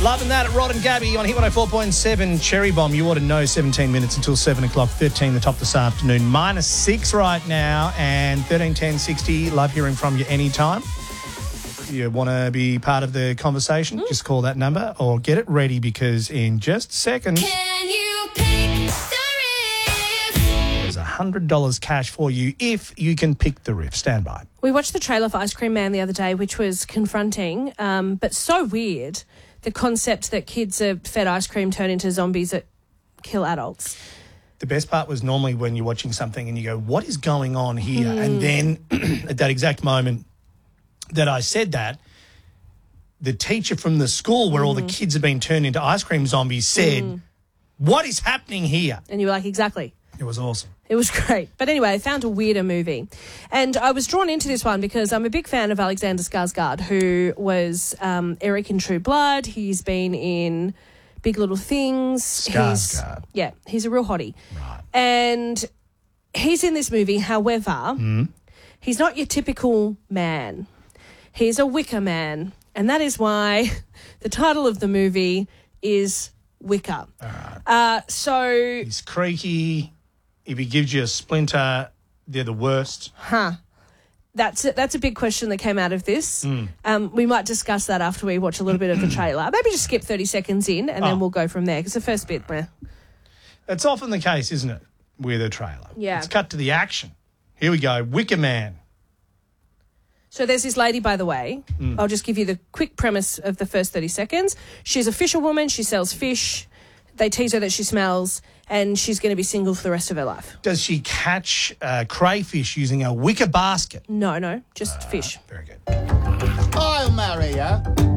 Loving that at Rod and Gabby on Hit 104.7. Cherry Bomb, you ought to know, 17 minutes until 7 o'clock, 13 the top this afternoon. -6 right now and 131060. Love hearing from you anytime. If you want to be part of the conversation, just call that number or get it ready because in just seconds, Can you pick the riff? there's $100 cash for you if you can pick the riff. Stand by. We watched the trailer for Ice Cream Man the other day, which was confronting, but so weird. The concept that kids are fed ice cream turn into zombies that kill adults. The best part was normally when you're watching something and you go, what is going on here? And then at that exact moment that I said that, the teacher from the school where all the kids have been turned into ice cream zombies said, what is happening here? And you were like, exactly. It was awesome. It was great. But anyway, I found a weirder movie. And I was drawn into this one because I'm a big fan of Alexander Skarsgård, who was Eric in True Blood. He's been in Big Little Things. Skarsgård. He's a real hottie. Right. And he's in this movie. However, he's not your typical man. He's a wicker man. And that is why the title of the movie is Wicker. So He's creaky. If he gives you a splinter, they're the worst. that's a big question that came out of this. We might discuss that after we watch a little bit of the trailer. Maybe just skip 30 seconds in and then we'll go from there because the first bit, That's often the case, isn't it, with a trailer? Yeah. Let's cut to the action. Here we go. Wicker Man. So there's this lady, by the way. I'll just give you the quick premise of the first 30 seconds. She's a fisherwoman. She sells fish. They tease her that she smells and she's going to be single for the rest of her life. Does she catch crayfish using a wicker basket? No, just fish. Very good. I'll marry her.